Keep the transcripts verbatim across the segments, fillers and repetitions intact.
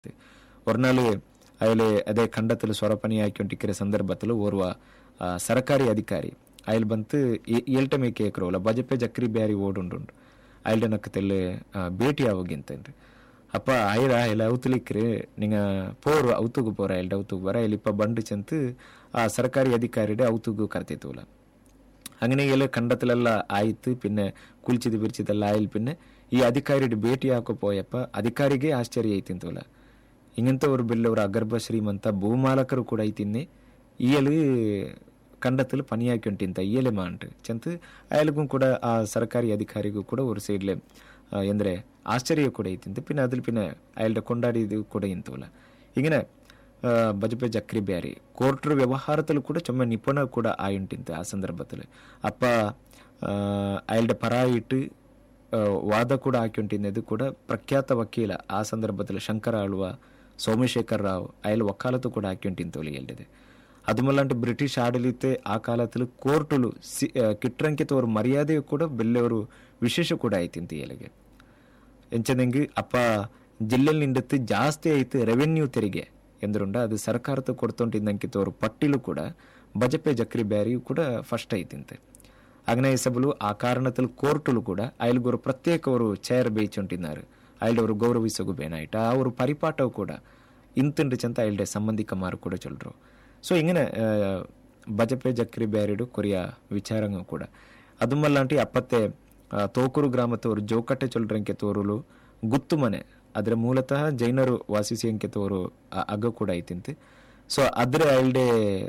ஒரு நாள் அதில் ಅದೇ ಖಂಡத்தில் ಸ್ವರಪಣಿ ಹಾಕಿಕೊಂಡಿಕ್ಕಿರೋ ಸಂದರ್ಭದಲ್ಲಿ ಓರ್ವ ಸರ್ಕಾರಿ ಅಧಿಕಾರಿ ಅಯ್ಲ್ ಬಂತು ಏಳ್ಟ ಮೇ ಕೇಕ್ರೋಲ್ಲ ಬಜಪೆ ಜಕ್ರಿ ಬ್ಯಾರಿ ಓಡುಂಡು ಅಯ್ಲ್ಡ ನಕ್ಕತೆಲ್ಲ ಭೇಟಿ ಆಗೋಗಿಂತೇನ್ರಿ ಅಪ್ಪ ಆಯ್ರ ಎಲ್ಲ ಅವತಲಿಕ್ರಿ ನಿಂಗ ಪೋರು ಅವತುಗು ಪೋರ ಎಲ್ಡ ಅವತುಗು ಬರ ಇಲ್ಲಿ ಇಪ್ಪ ಬಂಡು ಚೆಂತು ಆ ಸರ್ಕಾರಿ ಅಧಿಕಾರಿಡೆ ಅವತುಗು ಕರ್ತಿತ್ತೂಲ അങ്ങനെ ಎಲ್ಲ ಖಂಡത്തിಲೆಲ್ಲ ಆಯ್ತು ಪಿನ್ನೆ ಕುಲ್ಚಿದು ಬಿರ್ಚಿದೆಲ್ಲ ಆಯ್ಲ್ ಪಿನ್ನೆ ಈ ಅಧಿಕಾರಿಡೆ ಭೇಟಿ ಹಾಕೋ ಪೋಯಪ್ಪ ಅಧಿಕಾರಿಗೆ ಆಶ್ಚರ್ಯ ಐತಿಂತವಲ್ಲ ಇಂಗಂತ ஒரு ಬಿಲ್ ಅವರ ಅಗರ್ಭ ಶ್ರೀಮಂತ ಭೂಮಾಲಕರು ಕೂಡ ಐತಿನ್ನೆ ಈಯಲು ಖಂಡത്തിൽ പണിയാക്കിണ്ടിಂತ ಈಯಲೆ ಮಾಂಟ್ ಚೆಂತ ಅಯಲ್ಗೂ ಕೂಡ ಆ ಸರ್ಕಾರಿ ಅಧಿಕಾರಿಗೂ ಕೂಡ ஒரு ಸೈಡ್ಲೆ ಎಂದ್ರೆ ಆಶ್ಚರ್ಯ ಕೂಡ ಐತಿಂತ ಪಿನ್ನ ಅದ್ರ ಪಿನ್ನ ಅಯಲ್ಡ ಕೊಂಡಾಡಿದು ಕೂಡ ಇಂತವಲ್ಲ ಹಿಂಗನೆ ಬಜಪೆ ಜಕ್ರಿ ಬ್ಯಾರಿ ಕೋರ್ಟ್ರ ವ್ಯವಹಾರದಲ್ಲೂ ಕೂಡ ಚೊಮ್ಮೆ ನಿಪುಣ ಕೂಡ ಆಯುಂಟಿಂತ ಆ ಸಂದರ್ಭದಲ್ಲಿ ಅಪ್ಪ ಅಯಲ್ಡ ಪರ ಇಟ್ಟು ವಾದ ಕೂಡ ಹಾಕಿಂಟಿದ್ದು ಕೂಡ ಪ್ರಖ್ಯಾತ ವಕೀಲ ಆ ಸಂದರ್ಭದಲ್ಲಿ ಶಂಕರ ಆಳ್ವ ಸೋಮಶೇಖರ್ ರಾವ್ ಅಯಲ್ ವಕಾಲತ್ತು ಕೂಡ ಹಾಕಿಂಟಿಂತವಲ್ಲಿ ಎಲ್ಲಿದೆ അതുമല്ലാണ്ട് ബ്രിട്ടീഷ് ആಡಳಿತ ಆ ಕಾಲದಲ್ಲಿ ಕೋರ್ಟುಲು ಸಿ ಕಿಟ್ರಂಕಿತವರು ಮರ್ಯಾದೆಯು ಕೂಡ ಬೆಲ್ಲೆಯವರು ವಿಶೇಷ ಕೂಡ ಐತಿಂತ ಎಲೆಗೆ ಎಂಚನೆಂಗಿ ಅಪ್ಪ ಜಿಲ್ಲೆಯಲ್ಲಿ ನಿಂಡತ್ತು ಜಾಸ್ತಿ ಐತೆ ರೆವೆನ್ಯೂ ತೆರಿಗೆ ಎಂದ್ರುಂಡ ಅದು ಸರ್ಕಾರಕ್ಕೆ ಕೊಡ್ತೊಂಟಿದ್ದಂಕಿತವರು ಪಟ್ಟಿಲು ಕೂಡ ಬಜಪೆ ಜಕ್ರಿ ಬ್ಯಾರಿಯು ಕೂಡ ಫಸ್ಟ್ ಐತಿಂತೆ അങ്ങനെ ಸಬಲು ಆ ಕಾರಣದಲ್ಲಿ ಕೋರ್ಟುಲು ಕೂಡ ಅಯಲ್ಗೊರು ಪ್ರತ್ಯೇಕ ಅವರು ಚೇರ್ ಬೇಯಿಚುಂಟಿದ್ದಾರೆ ಅಯಲ್ಡವರು ಗೌರವಿಸೋಗು ಬೇನಾಯ್ಟ ಅವರು ಪರಿಪಾಠವು ಕೂಡ ಇಂತಿಂಡು ಚಂತ ಅಯಲ್ಡೆ ಸಂಬಂಧಿಕ ಮಾರು ಕೂಡ ಚೊಲ್ರು ಸೊ ಇಂಗನೆ ಬಜಪೆ ಜಕ್ರಿ ಬ್ಯಾರಿಡು ಕೊರಿಯ ವಿಚಾರಂಗ ಕೂಡ ಅದುಮಲ್ಲಾಂಟಿ ಅಪ್ಪತ್ತೆ ತೋಕೂರು ಗ್ರಾಮದವರು ಜೋಕಟ್ಟೆ ಚೊಲ್ರಂಕೆ ತೋರುಲು ಗುತ್ತು ಮನೆ ಅದರ ಮೂಲತಃ ಜೈನರು ವಾಸಿಸಿಯಂಕೆ ತೋರು ಅಗ್ಗ ಕೂಡ ಐತಿಂತೆ ಸೊ ಅದ್ರ ಅಯಲ್ಡೆ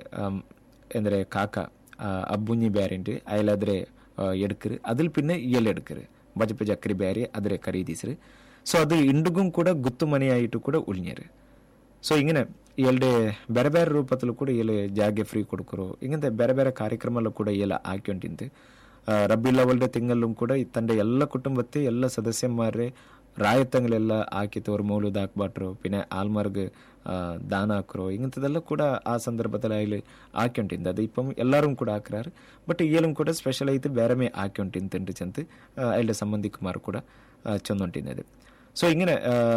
ಎಂದ್ರೆ ಕಾಕ ಅಬ್ಬುഞ്ഞി ಬ್ಯಾರಿಂಟಿ ಅಯಲಾದ್ರೆ ಎಡ್ಕರು ಅದಿಲ್ ಪಿನ್ನೆ ಇಯಲ್ ಎಡ್ಕರು ಬಜಪೆ ಜಕ್ರಿ ಬ್ಯಾರಿ ಅದ್ರೆ ಖರೀದಿಸ್ರು ಸೊ ಅದು ಇಂಡುಗೂ ಕೂಡ ಗುತ್ತು ಮನೆಯಾಯಿಟ್ಟು ಕೂಡ ಉಳ್ഞ്ഞರು ಸೊ ಇಂಗನೆ ಎಲ್ಡೆ ಬೇರೆ ಬೇರೆ ರೂಪದಲ್ಲೂ ಕೂಡ ಎಲ್ಲಿ ಜಾಗೆ ಫ್ರೀ ಕೊಡ್ಕರು ಹಿಂಗಂತೆ ಬೇರೆ ಬೇರೆ ಕಾರ್ಯಕ್ರಮಲ್ಲೂ ಕೂಡ ಎಲ್ಲ ಹಾಕಿಂಟಿಂತೆ ರಬ್ಬಿಲ್ ಅವಲ್ಡೆ ತಿಂಗಳಲ್ಲೂ ಕೂಡ ತಂಡೆ ಎಲ್ಲ ಕುಟುಂಬತ್ತೆ ಎಲ್ಲ ಸದಸ್ಯಮಾರ್ರೆ ರಾಯತಂಗಳೆಲ್ಲ ಹಾಕಿತವ್ರು ಮೌಲೂದ್ ಹಾಕ್ಬಾಟ್ರು ಪಿನ್ನ ಆಲ್ಮಾರ್ಗ್ ದಾನ ಹಾಕ್ರು ಹಿಂಗಂಥದ್ದೆಲ್ಲ ಕೂಡ ಆ ಸಂದರ್ಭದಲ್ಲಿ ಅಲ್ಲಿ ಹಾಕಿಂಟಿಂದ ಅದು ಇಪ್ಪ ಎಲ್ಲರೂ ಕೂಡ ಹಾಕ್ರಾರು ಬಟ್ ಏಲೂ ಕೂಡ ಸ್ಪೆಷಲ್ ಐತೆ ಬೇರೆ ಮೇ ಹಾಕಿಂಟಿಂತ ಚಂತ ಅಲ್ಲೇ ಸಂಬಂಧಿಕಮಾರು ಕೂಡ ಚಂದೊಂಟಿದೆ ಸೊ ಹಿಂಗನೆ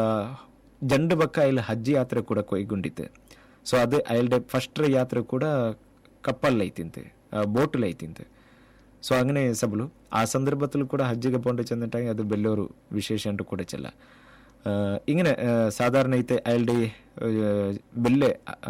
ಜಂಡು ಬಕ್ಕ ಇಲ್ಲಿ ಹಜ್ಜಿ ಯಾತ್ರೆ ಕೂಡ ಕೈಗೊಂಡಿತ್ತೆ ಸೊ ಅದೇ ಅಯಲ್ಡೆ ಫಸ್ಟ್ ಯಾತ್ರೆ ಕೂಡ ಕಪ್ಪಲ್ ಐತಿಂತೆ ಬೋಟಲ್ ಐತಿಂತೆ ಸೊ അങ്ങനെ ಸಬಲು ಆ ಸಂದರ್ಭದಲ್ಲೂ ಕೂಡ ಹಜ್ಜಿಗೆ ಪೋಂಡ ಚಂದಟಾಗಿ ಅದು ಬೆಲ್ಲೋರು ವಿಶೇಷ ಅಂಟು ಕೂಡ ಚೆಲ್ಲ ಇಂಗನೆ ಸಾಧಾರಣ ಐತೆ ಅಯಲ್ಡೆ ಬೆಲ್ಲೆ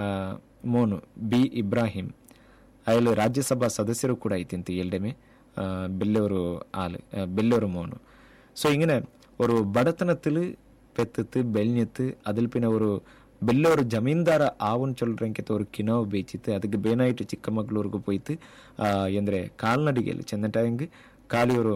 ಮೋನು ಬಿ ಇಬ್ರಾಹಿಂ ಅಯಲ್ ರಾಜ್ಯಸಭಾ ಸದಸ್ಯರು ಕೂಡ ಐತಿಂತೆ ಎಲ್ಡೆಮೆ ಬೆಲ್ಲವರು ಆಲು ಬೆಲ್ಲವರು ಮೋನು ಸೊ ಇಂಗನೆ ஒரு ಬಡತನത്തിൽ பெத்துத்து பெல்ஞத்து அதில் பின்ன ஒரு பெல்லோரு ஜமீன்தார ஆவுன்னு சொல்றேங்கிட்ட ஒரு கிணவு ಬೇಯಿಸಿತ್ತು ಅದಕ್ಕೆ ಬೇನಾಯಿಟ್ಟು ಚಿಕ್ಕಮಗಳೂರಿಗೆ போயிட்டு ಎಂದ್ರೆ ಕಾಲ್ನಡಿಗೆಯಲ್ಲಿ ಚೆಂದಟಾಯಂಗೆ ಕಾಲಿಯವರು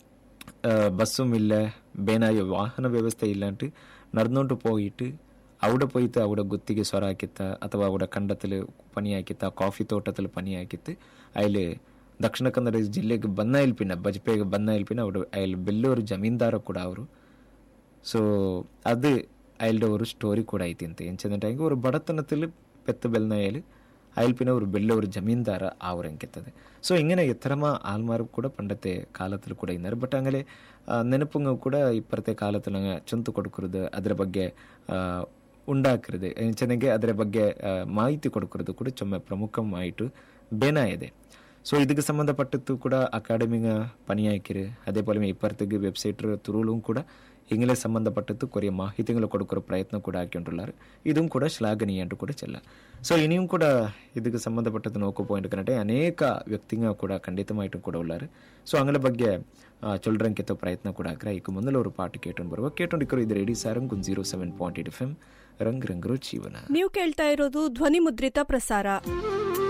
ಬಸ್സും ഇല്ല ಬೇನಾಯಿ ವಾಹನ ವ್ಯವಸ್ಥೆ ಇಲ್ಲಂಟು ನಡೆದುಕೊಂಡು போயிட்டு അവിടെ പോയിട്ട് അവിടെ ಗುತ್ತಿಗೆ ಸ್ವರ ಹಾಕಿತ್ತ ಅಥವಾ അവിടെ ಕಂಡത്തിൽ ಪನಿ ಹಾಕಿತ್ತ ಕಾಫಿ ತೋಟದಲ್ಲಿ ಪನಿ ಹಾಕಿತ್ತು ಅಲ್ಲಿ ದಕ್ಷಿಣ ಕನ್ನಡ ಜಿಲ್ಲೆಗೆ ಬಂದ ಇಲ್ಪಿನ ಬಜಪೆಗೆ ಬಂದ ಇಲ್ಪಿನ അവിടെ ಅಲ್ಲಿ ಬೆಲ್ಲೋರು ಜಮೀನ್ದಾರ ಕೂಡ ಅವರು ಸೊ ಅದು ಅಯಲ್ಡ ஒரு ಸ್ಟೋರಿ ಕೂಡ ಐತಿಂತೆ ಎಂಚಂದಂಟಾಗಿ ஒரு ಬಡತನത്തിൽ പെത്ത് ಬೆಲ್ನಾಯಲ್ಲಿ ಅಯಲ್ ಪಿನ ஒரு ಬೆಲ್ಲ ஒரு ಜಮೀನ್ದಾರ ಆವರಂಕೆತ್ತದೆ ಸೊ ಇಂಗನೆ ಎತ್ತರಮ ಆಲ್ಮಾರು ಕೂಡ ಪಂಡತೆ ಕಾಲത്തിൽ ಕೂಡ ಇದ್ದಾರೆ ಬಟ್ അങ്ങനെ ನೆನಪುಂಗ ಕೂಡ ಇಪ್ಪರತೆ ಕಾಲത്തിൽ അങ്ങ് ಚೊಂತು ಕೊಡ್ಕುರುದು ಅದರ ಬಗ್ಗೆ ഉണ്ടാക്കരുത് ಎಂಚನೆಗೆ ಅದರ ಬಗ್ಗೆ ಮಾಹಿತಿ ಕೊಡ್ಕುರುದು ಕೂಡ ಚೊಮ್ಮೆ ಪ್ರಮುಖಮಾಯಿಟ್ಟು ಬೇನಾಯಿದೆ ಸೊ ಇದಕ್ಕೆ ಸಂಬಂಧಪಟ್ಟದ್ದು ಕೂಡ ಅಕಾಡೆಮಿಗ ಪನಿಯಾಕಿರು അതേപോലെ ಇಪ್ಪರ್ತಿಗೆ ವೆಬ್ಸೈಟ್ ತುರುಳು ಕೂಡ ಹಿಂಗಲೇ ಸಂಬಂಧಪಟ್ಟದ್ದು ಕೊರಿಯ ಮಾಹಿತಿಗಳು ಕೊಡ್ಕೊರೋ ಪ್ರಯತ್ನ ಕೂಡ ಹಾಕಿಕೊಂಡಿದ್ದಾರೆ ಇದೂ ಕೂಡ ಶ್ಲಾಘನೀಯ ಅಂಟು ಕೂಡ ಚೆಲ್ಲ ಸೊ ಇನಿಯೂ ಕೂಡ ಇದಕ್ಕೆ ಸಂಬಂಧಪಟ್ಟದ್ದು ನೋಕೋ ಪಾಯಿಂಟ್ ಕನ್ನಡೆ ಅನೇಕ ವ್ಯಕ್ತಿಗ ಕೂಡ ಖಂಡಿತಮಾಯಿಟ್ಟು ಕೂಡ ಉಳ್ಳಾರು ಸೊ ಅಂಗಲ ಬಗ್ಗೆ ಚೊಲ್ರಂಕಿತ ಪ್ರಯತ್ನ ಕೂಡ ಹಾಕ್ರೆ ಈಗ ಮೊದಲು ಅವರು ಪಾಠ ಕೇಟೊಂಡು ಬರುವ ಕೇಟೊಂಡಿಕ್ಕರು ಇದು ರೇಡಿ Sarang zero seven point eight F M ರಂಗ್ ರಂಗ್ರೋ ಜೀವನ. ನೀವು ಕೇಳ್ತಾ ಇರೋದು ಧ್ವನಿ ಮುದ್ರಿತ ಪ್ರಸಾರ.